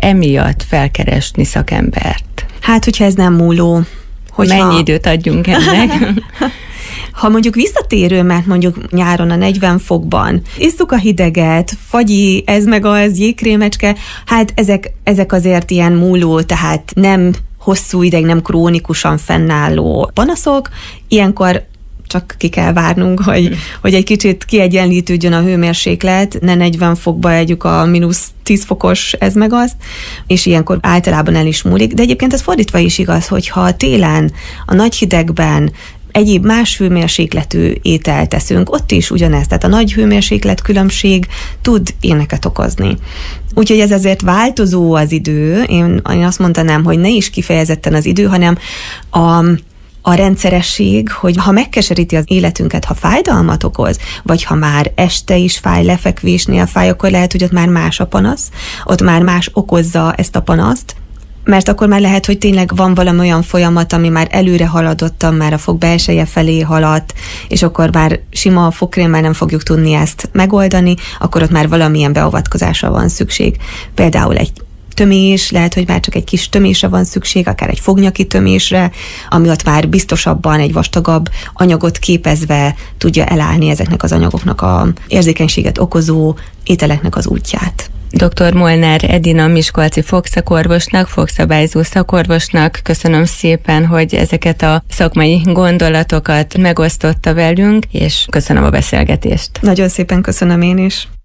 emiatt felkeresni szakembert? Hát, hogyha ez nem múló. Mennyi időt adjunk ennek? Ha mondjuk visszatérő, mert mondjuk nyáron a 40 fokban isszuk a hideget, fagyi, ez meg az, jégkrémecske, hát ezek azért ilyen múló, tehát nem hosszú ideig, nem krónikusan fennálló panaszok. Ilyenkor csak ki kell várnunk, hogy egy kicsit kiegyenlítődjön a hőmérséklet, ne 40 fokba együk a -10 fokos ez meg azt, és ilyenkor általában el is múlik. De egyébként ez fordítva is igaz, hogyha télen, a nagy hidegben egyéb más hőmérsékletű ételt teszünk, ott is ugyanez, tehát a nagy hőmérséklet különbség tud éneket okozni. Úgyhogy ez azért változó az idő, én azt mondanám, hogy ne is kifejezetten az idő, hanem a rendszeresség, hogy ha megkeseríti az életünket, ha fájdalmat okoz, vagy ha már este is fáj, lefekvésnél fáj, akkor lehet, hogy ott már más a panasz, ott már más okozza ezt a panaszt, mert akkor már lehet, hogy tényleg van valami olyan folyamat, ami már előre haladottan, már a fog belseje felé haladt, és akkor már sima fogkrémmel nem fogjuk tudni ezt megoldani, akkor ott már valamilyen beavatkozásra van szükség. Például egy tömés, lehet, hogy már csak egy kis tömésre van szükség, akár egy fognyaki tömésre, ami ott már biztosabban egy vastagabb anyagot képezve tudja elállni ezeknek az anyagoknak a érzékenységet okozó ételeknek az útját. Dr. Molnár Edina miskolci fogszakorvosnak, fogszabályzó szakorvosnak köszönöm szépen, hogy ezeket a szakmai gondolatokat megosztotta velünk, és köszönöm a beszélgetést. Nagyon szépen köszönöm én is.